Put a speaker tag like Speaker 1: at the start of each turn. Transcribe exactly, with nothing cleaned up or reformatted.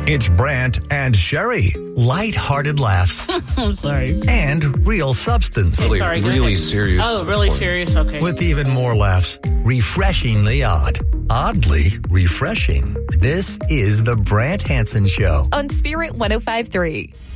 Speaker 1: It's Brant and Sherry. Light-hearted laughs.
Speaker 2: I'm sorry.
Speaker 1: And real substance.
Speaker 2: Really, sorry,
Speaker 3: really serious.
Speaker 2: Oh, really serious? Okay.
Speaker 1: With even more laughs. Refreshingly odd. Oddly refreshing. This is the Brant Hansen Show.
Speaker 4: On Spirit one oh five point three.